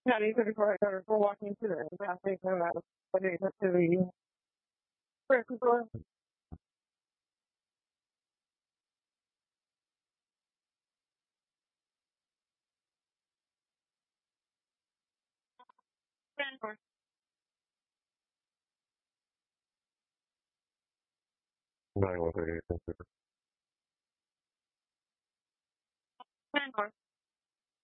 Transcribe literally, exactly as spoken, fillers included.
Patty thirty-four hundred for walking to the traffic and uh, what is it to the grocery store. Nine one thirty eight.